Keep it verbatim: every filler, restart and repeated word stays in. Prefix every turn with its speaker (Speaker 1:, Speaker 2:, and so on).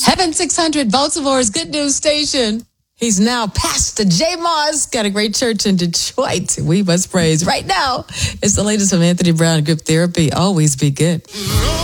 Speaker 1: Heaven six hundred, Baltimore's good news station. He's now Pastor J. Moss. Got a great church in Detroit. We must praise. Right now, it's the latest from Anthony Brown Group Therapy. Always be good.